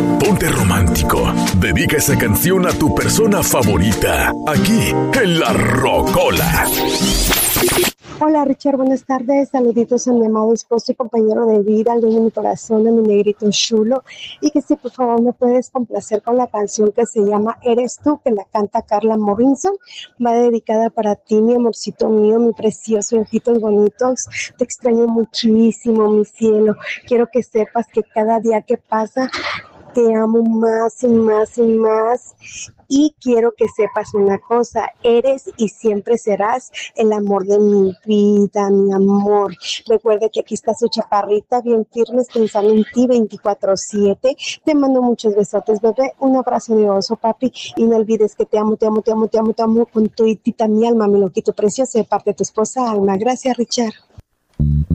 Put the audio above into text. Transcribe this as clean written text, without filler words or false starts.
Ponte romántico. Dedica esa canción a tu persona favorita. Aquí, en La Rocola. Hola Richard, buenas tardes. Saluditos a mi amado esposo y compañero de vida, al dueño de mi corazón, a mi negrito chulo. Y que si por favor me puedes complacer con la canción que se llama Eres tú, que la canta Carla Morrison. Va dedicada para ti, mi amorcito mío, mi precioso, ojitos bonitos. Te extraño muchísimo, mi cielo. Quiero que sepas que cada día que pasa te amo más y más y más. Y quiero que sepas una cosa, eres y siempre serás el amor de mi vida, mi amor. Recuerda que aquí está su chaparrita, bien firmes, pensando en ti 24/7. Te mando muchos besotes, bebé. Un abrazo de oso, papi. Y no olvides que te amo, te amo, te amo, te amo, te amo con toditita mi alma, mi loquito precioso, de parte de tu esposa Alma. Gracias, Richard.